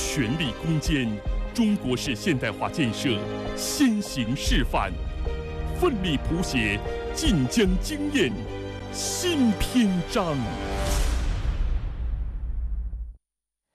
全力攻坚中国式现代化建设先行示范，奋力谱写晋江经验新篇章。